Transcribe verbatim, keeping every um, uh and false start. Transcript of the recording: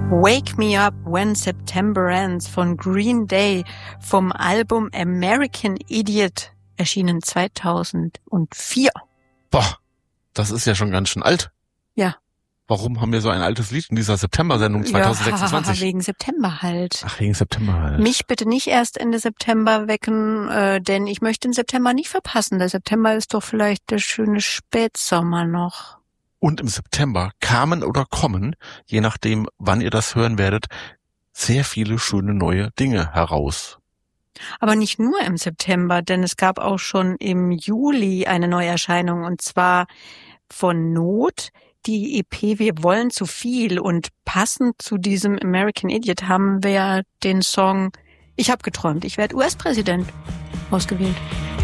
Wake Me Up When September Ends von Green Day vom Album American Idiot, erschienen zweitausendvier. Boah, das ist ja schon ganz schön alt. Ja. Warum haben wir so ein altes Lied in dieser September-Sendung zweitausendsechsundzwanzig? Ja, wegen September halt. Ach, wegen September halt. Mich bitte nicht erst Ende September wecken, äh, denn ich möchte den September nicht verpassen. Der September ist doch vielleicht der schöne Spätsommer noch. Und im September kamen oder kommen, je nachdem, wann ihr das hören werdet, sehr viele schöne neue Dinge heraus. Aber nicht nur im September, denn es gab auch schon im Juli eine Neuerscheinung, und zwar von Not, die E P Wir wollen zu viel, und passend zu diesem American Idiot haben wir den Song Ich hab geträumt, ich werde U S-Präsident ausgewählt.